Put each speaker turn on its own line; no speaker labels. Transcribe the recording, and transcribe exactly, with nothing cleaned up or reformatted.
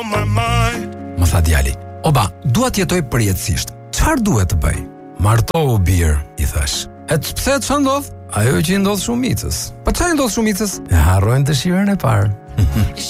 on my mind.
Më tha djali, oba, dua të jetoj përjetësisht. Çfarë duhet të bëj? Martohu bir, i thash. E të pse çfarë ndodh? Ajo që i ndodh shumicës. Po çfarë i ndodh shumicës? E harrojnë dëshirën e parë.